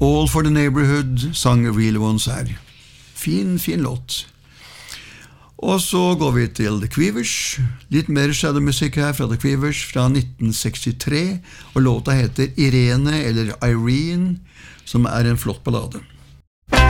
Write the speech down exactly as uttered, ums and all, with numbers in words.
All for the Neighborhood sang Real Ones her. Fin, fin låt. Og så går vi til The Quivers. Litt mer shadow-musikk her fra The Quivers fra nitten sekstitre, og låta heter Irene eller Irene, som er en flott ballade.